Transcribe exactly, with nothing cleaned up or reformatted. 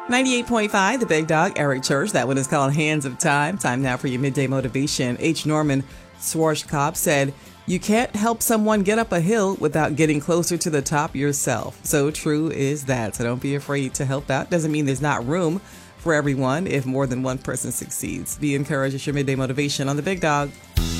ninety-eight point five, The Big Dog, Eric Church. That one is called Hands of Time. Time now for your midday motivation. H. Norman Schwarzkopf said, "You can't help someone get up a hill without getting closer to the top yourself." So true is that. So don't be afraid to help out. Doesn't mean there's not room for everyone if more than one person succeeds. Be encouraged. It's your midday motivation on The Big Dog.